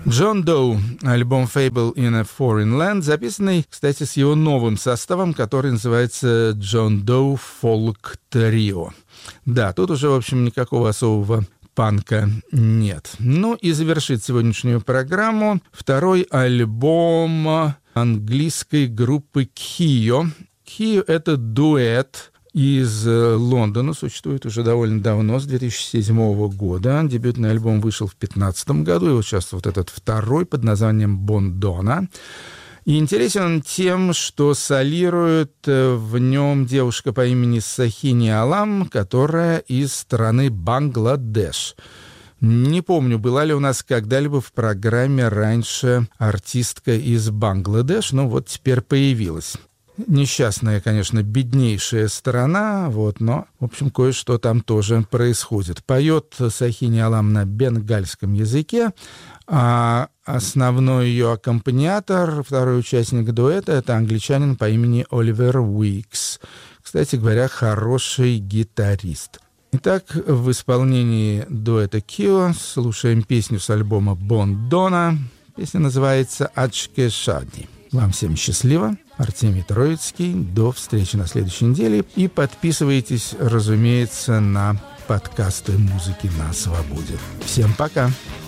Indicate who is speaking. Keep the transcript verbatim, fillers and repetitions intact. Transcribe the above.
Speaker 1: Джон Доу, альбом Fable in a Foreign Land, записанный, кстати, с его новым составом, который называется Джон Доу Folk Trio. Да, тут уже, в общем, никакого особого панка нет. Ну и завершит сегодняшнюю программу второй альбом английской группы Кио. Кио — это дуэт из Лондона, существует уже довольно давно, с две тысячи седьмого года. Дебютный альбом вышел в две тысячи пятнадцатом году, и вот сейчас вот этот второй под названием «Бондона». И интересен он тем, что солирует в нем девушка по имени Сахини Алам, которая из страны Бангладеш. Не помню, была ли у нас когда-либо в программе раньше артистка из Бангладеш, но вот теперь появилась. Несчастная, конечно, беднейшая страна, вот, но, в общем, кое-что там тоже происходит. Поет Сахини Алам на бенгальском языке, а основной ее аккомпаниатор, второй участник дуэта, это англичанин по имени Оливер Уикс. Кстати говоря, хороший гитарист. Итак, в исполнении дуэта Кио слушаем песню с альбома «Бондона». Песня называется «Ачке Шади». Вам всем счастливо. Артемий Троицкий. До встречи на следующей неделе. И подписывайтесь, разумеется, на подкасты «Музыки на свободе». Всем пока!